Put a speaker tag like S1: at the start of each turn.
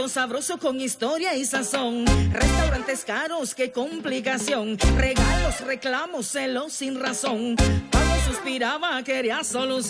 S1: plato sabroso con historia y sazón. Restaurantes caros, qué complicación. Regalos, reclamos, celos sin razón. Cuando suspiraba quería solución.